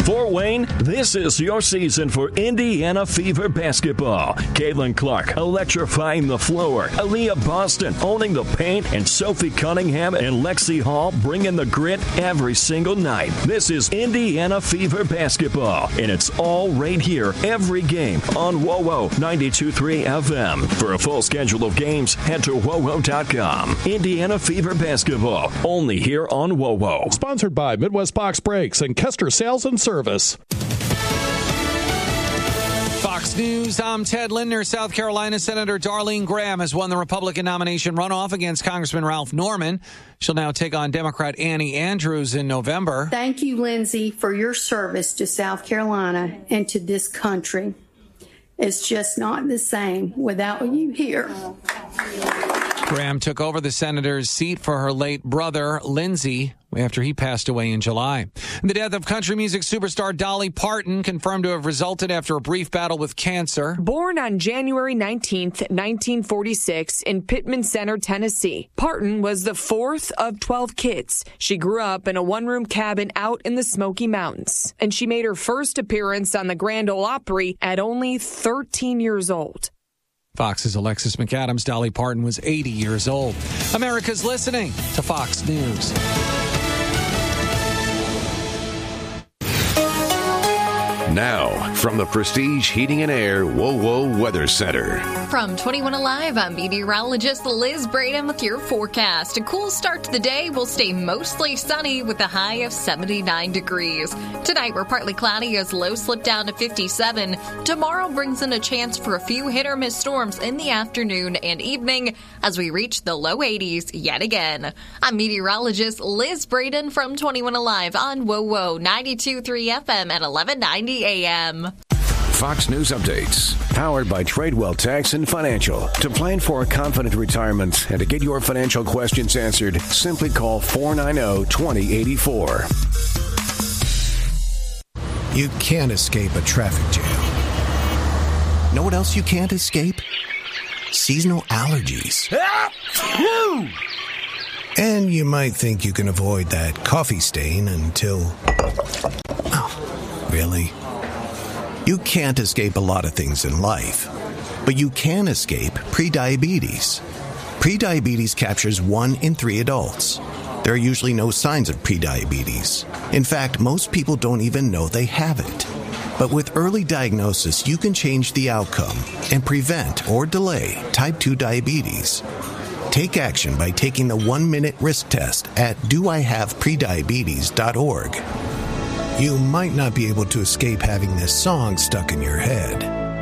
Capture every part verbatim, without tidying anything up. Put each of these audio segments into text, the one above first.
Fort Wayne, this is your season for Indiana Fever basketball. Caitlin Clark electrifying the floor. Aaliyah Boston owning the paint. And Sophie Cunningham and Lexi Hall bringing the grit every single night. This is Indiana Fever basketball. And it's all right here every game on W O W O ninety-two point three F M. For a full schedule of games, head to W O W O dot com. Indiana Fever basketball. Only here on W O W O. Sponsored by Midwest Box Brakes and Kester Sales and Service. Fox News, I'm Ted Linder. South Carolina Senator Darlene Graham has won the Republican nomination runoff against Congressman Ralph Norman. She'll now take on Democrat Annie Andrews in November. Thank you, Lindsey, for your service to South Carolina and to this country. It's just not the same without you here. Graham took over the senator's seat for her late brother, Lindsey, after he passed away in July. The death of country music superstar Dolly Parton confirmed to have resulted after a brief battle with cancer. Born on January nineteenth, nineteen forty-six in Pittman Center, Tennessee, Parton was the fourth of twelve kids. She grew up in a one-room cabin out in the Smoky Mountains, and she made her first appearance on the Grand Ole Opry at only thirteen years old. Fox's Alexis McAdams. Dolly Parton was eighty years old. America's listening to Fox News. Now, from the Prestige Heating and Air W O W O Weather Center. From twenty-one Alive, I'm meteorologist Liz Braden with your forecast. A cool start to the day will stay mostly sunny with a high of seventy-nine degrees. Tonight, we're partly cloudy as lows slip down to fifty-seven. Tomorrow brings in a chance for a few hit-or-miss storms in the afternoon and evening as we reach the low eighties yet again. I'm meteorologist Liz Braden from twenty-one Alive on W O W O ninety-two point three F M at eleven ninety A M. Fox News Updates, powered by Tradewell Tax and Financial. To plan for a confident retirement and to get your financial questions answered, simply call four nine zero, two zero eight four. You can't escape a traffic jam. Know what else you can't escape? Seasonal allergies. And you might think you can avoid that coffee stain until... Oh, really? You can't escape a lot of things in life, but you can escape prediabetes. Prediabetes captures one in three adults. There are usually no signs of prediabetes. In fact, most people don't even know they have it. But with early diagnosis, you can change the outcome and prevent or delay type two diabetes. Take action by taking the one-minute risk test at do I have prediabetes dot org. You might not be able to escape having this song stuck in your head,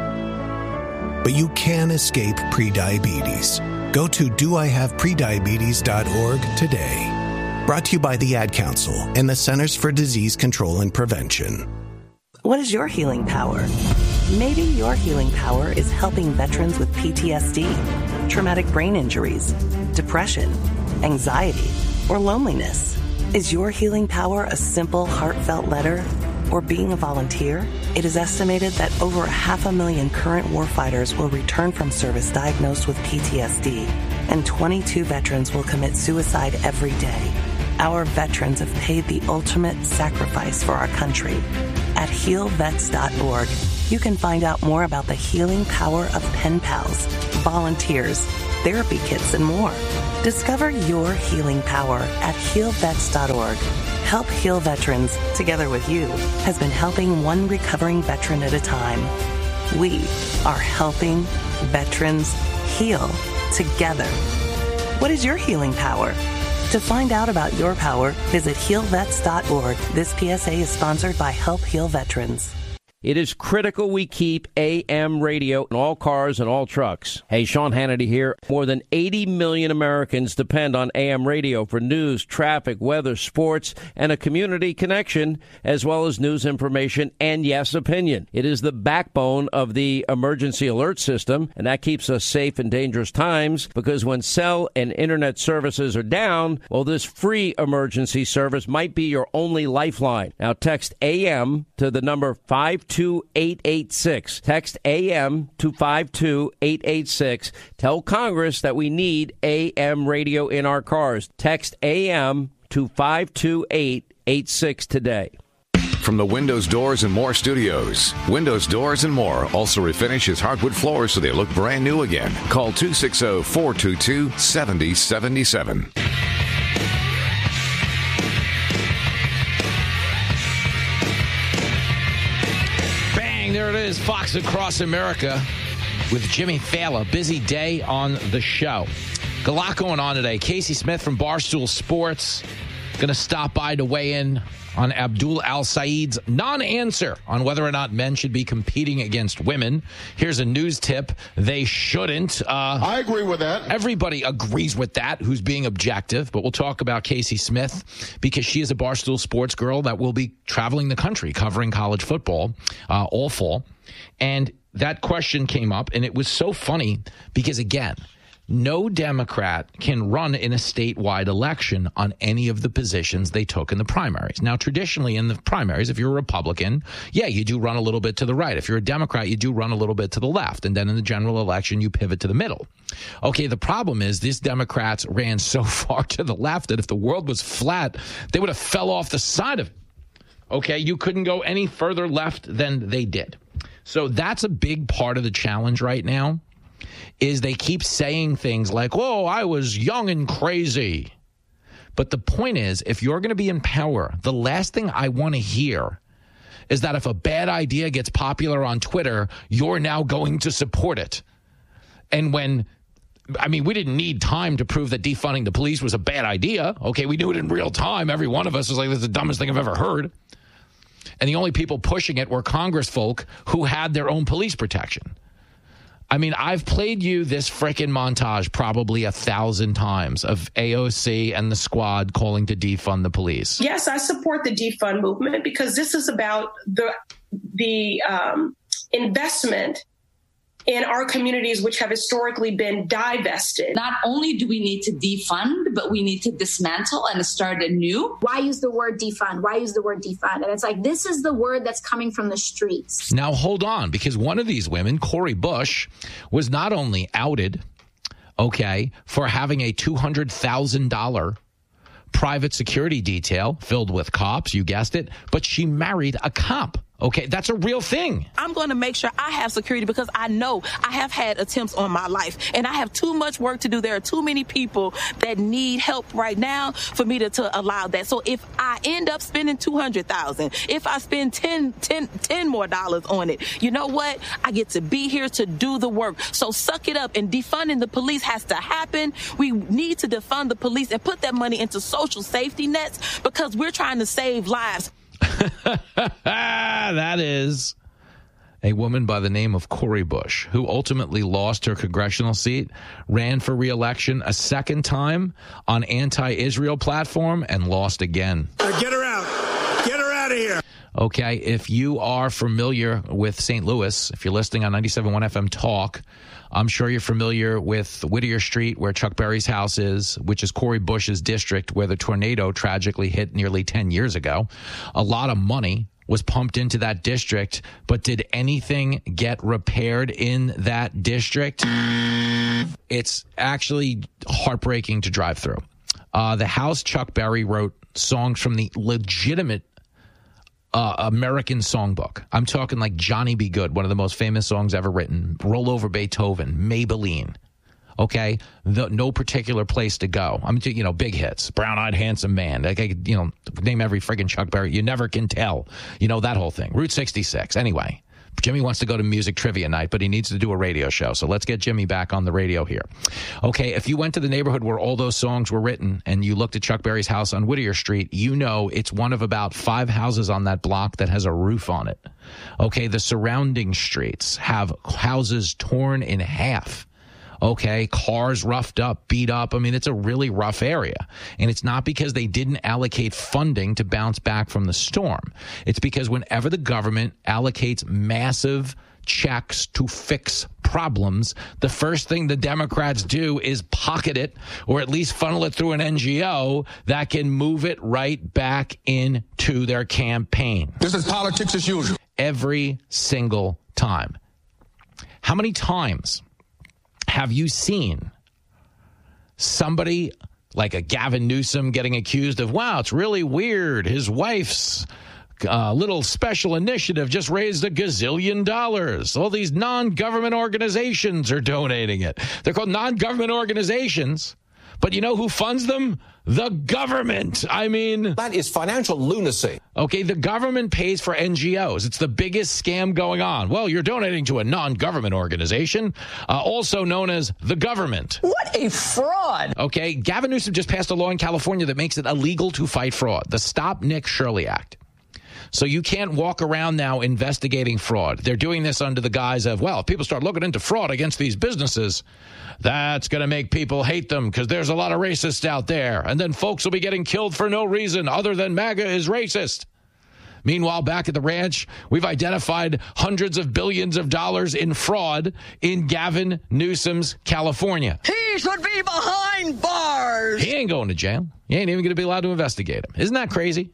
but you can escape prediabetes. Go to do I have prediabetes dot org today. Brought to you by the Ad Council and the Centers for Disease Control and Prevention. What is your healing power? Maybe your healing power is helping veterans with P T S D, traumatic brain injuries, depression, anxiety, or loneliness. Is your healing power a simple, heartfelt letter or being a volunteer? It is estimated that over a half a million current warfighters will return from service diagnosed with P T S D, and twenty-two veterans will commit suicide every day. Our veterans have paid the ultimate sacrifice for our country. At heal vets dot org, you can find out more about the healing power of pen pals, volunteers, therapy kits, and more. Discover your healing power at heal vets dot org. Help Heal Veterans, together with you, has been helping one recovering veteran at a time. We are helping veterans heal together. What is your healing power? To find out about your power, visit heal vets dot org. This P S A is sponsored by Help Heal Veterans. It is critical we keep A M radio in all cars and all trucks. Hey, Sean Hannity here. More than eighty million Americans depend on A M radio for news, traffic, weather, sports, and a community connection, as well as news information and, yes, opinion. It is the backbone of the emergency alert system, and that keeps us safe in dangerous times, because when cell and internet services are down, well, this free emergency service might be your only lifeline. Now, text A M to the number five two eight eight six. Text A M to five two eight eight six. Tell Congress that we need A M radio in our cars. Text A M to five two eight eight six today. from the Windows Doors and More studios. Windows Doors and More also refinishes hardwood floors so they look brand new again. Call two six zero, four two two, seven zero seven seven. Bang, there it is, Fox Across America with Jimmy Fallon. Busy day on the show. A lot going on today. Casey Smith from Barstool Sports going to stop by to weigh in on Abdul Al-Saeed's non-answer on whether or not men should be competing against women. Here's a news tip. They shouldn't. Uh, I agree with that. Everybody agrees with that who's being objective, but we'll talk about Casey Smith because she is a Barstool Sports girl that will be traveling the country covering college football uh, all fall. And that question came up, and it was so funny because, again, no Democrat can run in a statewide election on any of the positions they took in the primaries. Now, traditionally in the primaries, if you're a Republican, yeah, you do run a little bit to the right. If you're a Democrat, you do run a little bit to the left. And then in the general election, you pivot to the middle. Okay, the problem is these Democrats ran so far to the left that if the world was flat, they would have fell off the side of it. Okay, you couldn't go any further left than they did. So that's a big part of the challenge right now. Is they keep saying things like, whoa, I was young and crazy. But the point is, if you're going to be in power, the last thing I want to hear is that if a bad idea gets popular on Twitter, you're now going to support it. And when, I mean, we didn't need time to prove that defunding the police was a bad idea. Okay, we knew it in real time. Every one of us was like, this is the dumbest thing I've ever heard. And the only people pushing it were Congress folk who had their own police protection. I mean, I've played you this frickin' montage probably a thousand times of A O C and the squad calling to defund the police. Yes, I support the defund movement because this is about the the um, investment in our communities, which have historically been divested. Not only do we need to defund, but we need to dismantle and start anew. Why use the word defund? Why use the word defund? And it's like, this is the word that's coming from the streets. Now, hold on, because one of these women, Cori Bush, was not only outed, okay, for having a two hundred thousand dollars private security detail filled with cops, you guessed it, but she married a cop. Okay, that's a real thing. I'm going to make sure I have security because I know I have had attempts on my life and I have too much work to do. There are too many people that need help right now for me to, to allow that. So if I end up spending two hundred thousand dollars, if I spend ten, ten, ten more dollars on it, you know what? I get to be here to do the work. So suck it up, and defunding the police has to happen. We need to defund the police and put that money into social safety nets because we're trying to save lives. That is a woman by the name of Cori Bush, who ultimately lost her congressional seat, ran for re-election a second time on anti-Israel platform, and lost again. Uh, get her out. Get her out of here. Okay, if you are familiar with Saint Louis, if you're listening on ninety-seven point one F M Talk, I'm sure you're familiar with Whittier Street, where Chuck Berry's house is, which is Cori Bush's district, where the tornado tragically hit nearly ten years ago. A lot of money was pumped into that district, but did anything get repaired in that district? It's actually heartbreaking to drive through. Uh, the house Chuck Berry wrote songs from the legitimate Uh, American songbook. I'm talking like Johnny Be Good, one of the most famous songs ever written. Roll Over Beethoven, Maybelline. Okay, the, no particular place to go. I'm, you know, big hits. Brown-eyed handsome man. Like I could, you know, name every friggin' Chuck Berry. You never can tell. You know that whole thing. Route sixty-six. Anyway, Jimmy wants to go to music trivia night, but he needs to do a radio show. So let's get Jimmy back on the radio here. Okay, if you went to the neighborhood where all those songs were written and you looked at Chuck Berry's house on Whittier Street, you know it's one of about five houses on that block that has a roof on it. Okay, the surrounding streets have houses torn in half. Okay, cars roughed up, beat up. I mean, it's a really rough area. And it's not because they didn't allocate funding to bounce back from the storm. It's because whenever the government allocates massive checks to fix problems, the first thing the Democrats do is pocket it, or at least funnel it through an N G O that can move it right back into their campaign. This is politics as usual. Every single time. How many times have you seen somebody like a Gavin Newsom getting accused of, wow, it's really weird, his wife's uh, little special initiative just raised a gazillion dollars. All these non-government organizations are donating it. They're called non-government organizations. But you know who funds them? The government. I mean, that is financial lunacy. Okay, the government pays for N G Os. It's the biggest scam going on. Well, you're donating to a non-government organization, uh, also known as the government. What a fraud. Okay, Gavin Newsom just passed a law in California that makes it illegal to fight fraud, the Stop Nick Shirley Act. So you can't walk around now investigating fraud. They're doing this under the guise of, well, if people start looking into fraud against these businesses, that's going to make people hate them because there's a lot of racists out there. And then folks will be getting killed for no reason other than MAGA is racist. Meanwhile, back at the ranch, we've identified hundreds of billions of dollars in fraud in Gavin Newsom's California. He should be behind bars. He ain't going to jail. He ain't even going to be allowed to investigate him. Isn't that crazy?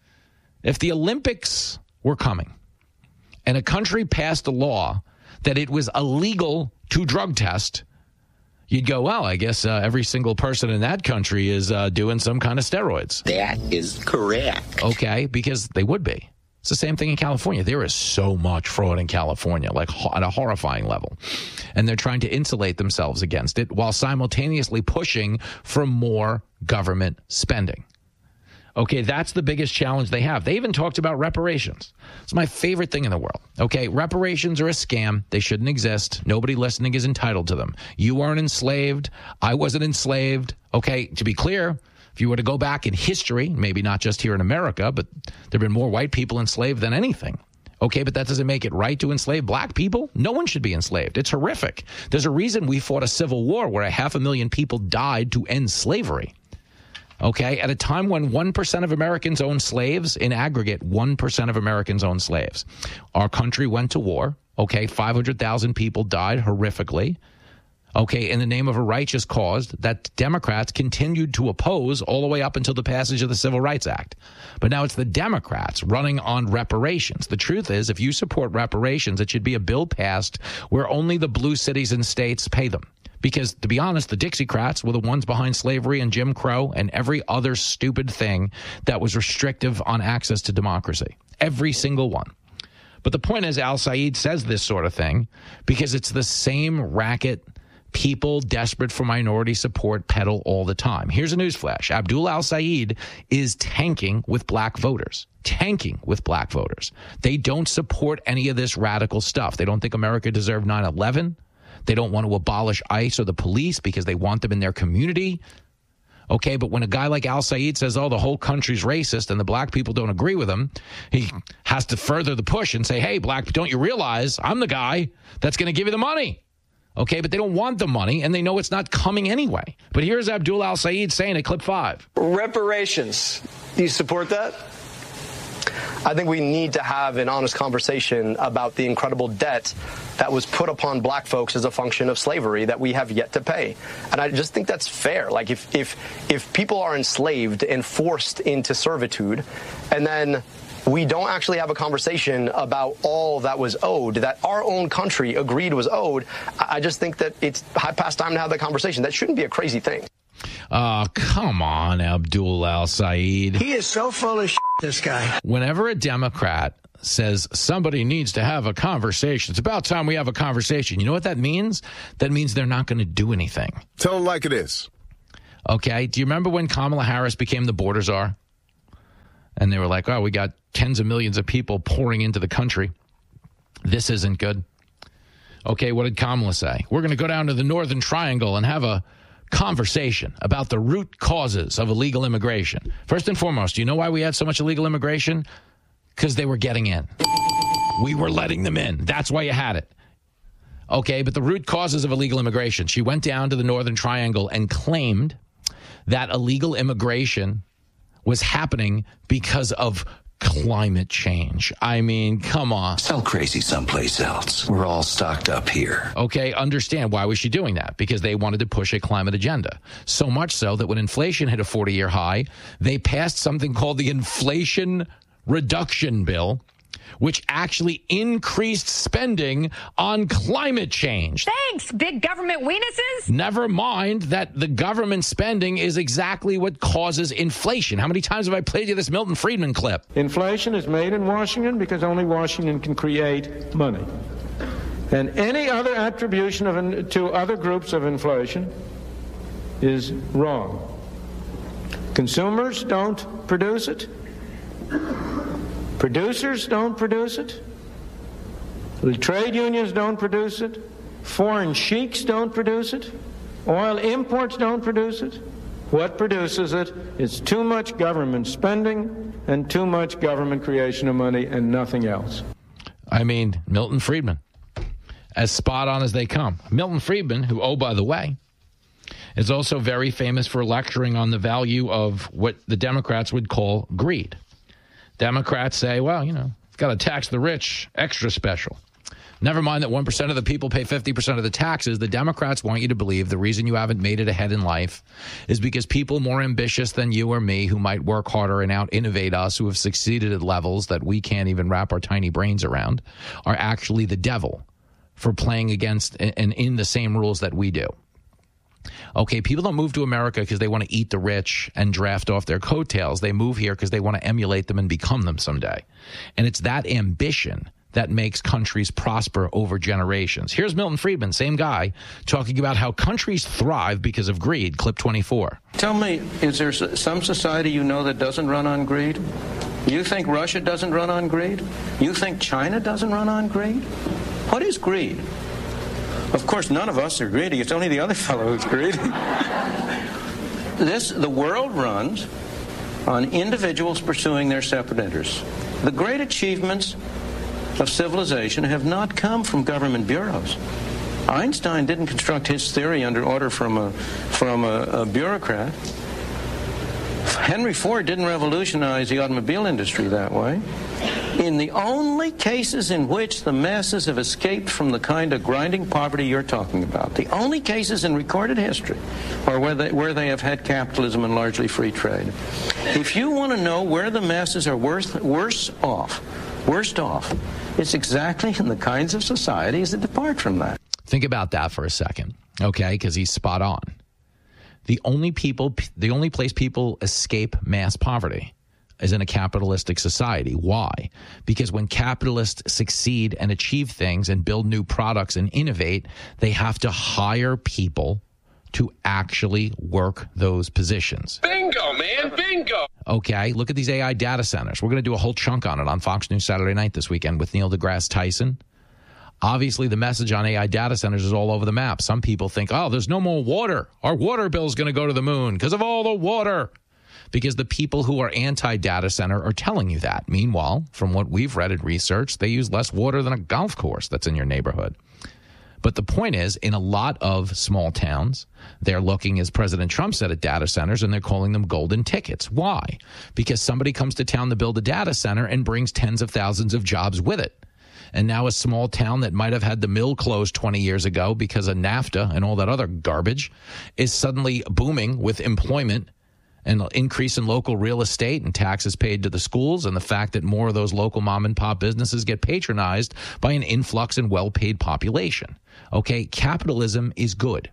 If the Olympics were coming and a country passed a law that it was illegal to drug test, you'd go, well, I guess uh, every single person in that country is uh, doing some kind of steroids. That is correct. Okay, because they would be. It's the same thing in California. There is so much fraud in California, like ho- at a horrifying level. And they're trying to insulate themselves against it while simultaneously pushing for more government spending. Okay, that's the biggest challenge they have. They even talked about reparations. It's my favorite thing in the world. Okay, reparations are a scam. They shouldn't exist. Nobody listening is entitled to them. You weren't enslaved. I wasn't enslaved. Okay, to be clear, if you were to go back in history, maybe not just here in America, but there have been more white people enslaved than anything. Okay, but that doesn't make it right to enslave black people. No one should be enslaved. It's horrific. There's a reason we fought a civil war where a half a million people died to end slavery. Okay, at a time when one percent of Americans own slaves, in aggregate, one percent of Americans own slaves. Our country went to war. Okay, five hundred thousand people died horrifically. Okay, in the name of a righteous cause that Democrats continued to oppose all the way up until the passage of the Civil Rights Act. But now it's the Democrats running on reparations. The truth is, if you support reparations, it should be a bill passed where only the blue cities and states pay them. Because, to be honest, the Dixiecrats were the ones behind slavery and Jim Crow and every other stupid thing that was restrictive on access to democracy. Every single one. But the point is, Al Said says this sort of thing because it's the same racket people desperate for minority support peddle all the time. Here's a newsflash. Abdul Al Said is tanking with black voters. Tanking with black voters. They don't support any of this radical stuff. They don't think America deserved nine eleven. They don't want to abolish ICE or the police because they want them in their community. Okay, but when a guy like Al Said says, oh, the whole country's racist and the black people don't agree with him, he has to further the push and say, hey, black, don't you realize I'm the guy that's going to give you the money? Okay, but they don't want the money and they know it's not coming anyway. But here's Abdul Al Said saying at clip five. Reparations. Do you support that? I think we need to have an honest conversation about the incredible debt that was put upon black folks as a function of slavery that we have yet to pay. And I just think that's fair. Like if if if people are enslaved and forced into servitude, and then we don't actually have a conversation about all that was owed, that our own country agreed was owed, I just think that it's high past time to have that conversation. That shouldn't be a crazy thing. Oh, come on, Abdul Al Said. He is so full of shit, this guy. Whenever a Democrat says somebody needs to have a conversation, it's about time we have a conversation. You know what that means? That means they're not going to do anything. Tell them like it is. Okay. Do you remember when Kamala Harris became the border czar? And they were like, oh, we got tens of millions of people pouring into the country. This isn't good. Okay, what did Kamala say? We're going to go down to the Northern Triangle and have a conversation about the root causes of illegal immigration. First and foremost, do you know why we had so much illegal immigration? Because they were getting in. We were letting them in. That's why you had it. Okay, but the root causes of illegal immigration. She went down to the Northern Triangle and claimed that illegal immigration was happening because of climate change. I mean, come on. Sell crazy someplace else. We're all stocked up here. Okay, understand why was she doing that? Because they wanted to push a climate agenda. So much so that when inflation hit a forty-year high, they passed something called the Inflation Reduction Bill, which actually increased spending on climate change. Thanks, big government weenuses. Never mind that the government spending is exactly what causes inflation. How many times have I played you this Milton Friedman clip? Inflation is made in Washington because only Washington can create money. And any other attribution of in, to other groups of inflation is wrong. Consumers don't produce it. Producers don't produce it. The trade unions don't produce it. Foreign sheiks don't produce it. Oil imports don't produce it. What produces it is too much government spending and too much government creation of money and nothing else. I mean, Milton Friedman, as spot on as they come. Milton Friedman, who, oh, by the way, is also very famous for lecturing on the value of what the Democrats would call greed. Democrats say, well, you know, it's got to tax the rich extra special. Never mind that one percent of the people pay fifty percent of the taxes. The Democrats want you to believe the reason you haven't made it ahead in life is because people more ambitious than you or me, who might work harder and out-innovate us, who have succeeded at levels that we can't even wrap our tiny brains around, are actually the devil for playing against and in the same rules that we do. Okay, people don't move to America because they want to eat the rich and draft off their coattails. They move here because they want to emulate them and become them someday. And it's that ambition that makes countries prosper over generations. Here's Milton Friedman, same guy, talking about how countries thrive because of greed. Clip twenty-four. Tell me, is there some society you know that doesn't run on greed? You think Russia doesn't run on greed? You think China doesn't run on greed? What is greed? Of course, none of us are greedy. It's only the other fellow who's greedy. This, the world runs on individuals pursuing their separate interests. The great achievements of civilization have not come from government bureaus. Einstein didn't construct his theory under order from a, from a, a bureaucrat. Henry Ford didn't revolutionize the automobile industry that way. In the only cases in which the masses have escaped from the kind of grinding poverty you're talking about, the only cases in recorded history are where they, where they have had capitalism and largely free trade. If you want to know where the masses are worse, worse off, worst off, it's exactly in the kinds of societies that depart from that. Think about that for a second, okay, because he's spot on. The only people, the only place people escape mass poverty is in a capitalistic society. Why? Because when capitalists succeed and achieve things and build new products and innovate, they have to hire people to actually work those positions. Bingo, man, bingo. Okay, look at these A I data centers. We're going to do a whole chunk on it on Fox News Saturday night this weekend with Neil deGrasse Tyson. Obviously, the message on A I data centers is all over the map. Some people think, oh, there's no more water. Our water bill is going to go to the moon because of all the water. Because the people who are anti-data center are telling you that. Meanwhile, from what we've read in research, they use less water than a golf course that's in your neighborhood. But the point is, in a lot of small towns, they're looking, as President Trump said, at data centers, and they're calling them golden tickets. Why? Because somebody comes to town to build a data center and brings tens of thousands of jobs with it. And now a small town that might have had the mill closed twenty years ago because of NAFTA and all that other garbage is suddenly booming with employment and an increase in local real estate and taxes paid to the schools, and the fact that more of those local mom and pop businesses get patronized by an influx and well-paid population. Okay, capitalism is good.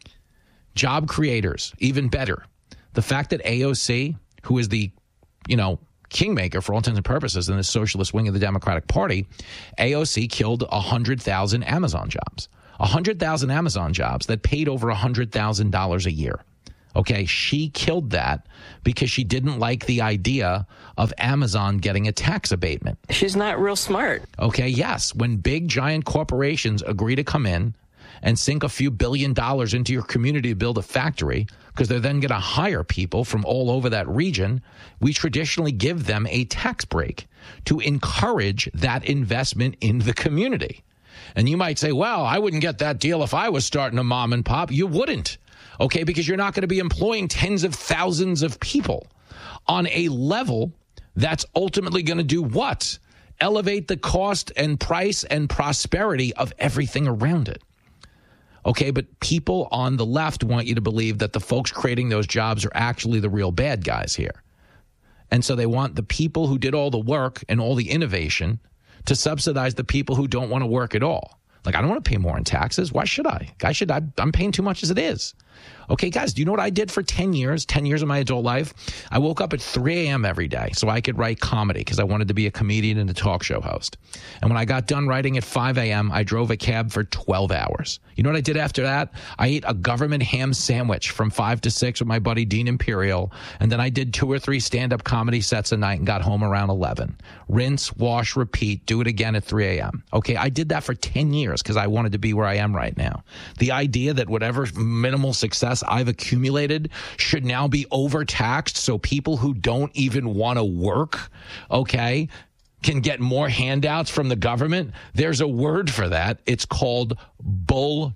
Job creators, even better. The fact that A O C, who is the, you know, kingmaker for all intents and purposes in the socialist wing of the Democratic Party, A O C killed one hundred thousand Amazon jobs. one hundred thousand Amazon jobs that paid over one hundred thousand dollars a year. Okay, she killed that because she didn't like the idea of Amazon getting a tax abatement. She's not real smart. Okay, yes. When big, giant corporations agree to come in and sink a few billion dollars into your community to build a factory, because they're then going to hire people from all over that region, we traditionally give them a tax break to encourage that investment in the community. And you might say, well, I wouldn't get that deal if I was starting a mom and pop. You wouldn't. Okay, because you're not going to be employing tens of thousands of people on a level that's ultimately going to do what? Elevate the cost and price and prosperity of everything around it. Okay, but people on the left want you to believe that the folks creating those jobs are actually the real bad guys here. And so they want the people who did all the work and all the innovation to subsidize the people who don't want to work at all. Like, I don't want to pay more in taxes. Why should I? I should. I, I'm paying too much as it is. Okay, guys, do you know what I did for ten years, ten years of my adult life? I woke up at three a.m. every day so I could write comedy because I wanted to be a comedian and a talk show host. And when I got done writing at five a.m., I drove a cab for twelve hours. You know what I did after that? I ate a government ham sandwich from five to six with my buddy Dean Imperial, and then I did two or three stand-up comedy sets a night and got home around eleven. Rinse, wash, repeat, do it again at three a.m. Okay, I did that for ten years because I wanted to be where I am right now. The idea that whatever minimal success I've accumulated should now be overtaxed so people who don't even want to work, okay, can get more handouts from the government. There's a word for that. It's called bull.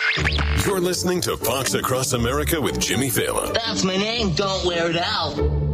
You're listening to Fox Across America with Jimmy Fallon. That's my name. Don't wear it out.